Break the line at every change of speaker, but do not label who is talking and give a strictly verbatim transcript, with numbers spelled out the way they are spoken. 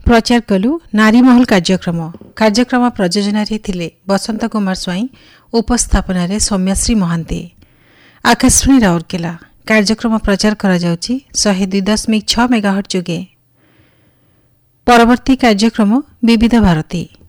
प्रचार कलु नारीमहल कार्यक्रम कार्यक्रम प्रयोजन थिले बसंत कुमार स्वाई उपस्थापन सौम्यश्री महांती। आकाशवाणी राउरकेला कार्यक्रम प्रचार करा जाउची शहे दुई दशमिक छ मेगाहर्ट्ज जोगे। परवर्ती कार्यक्रम विविध भारती।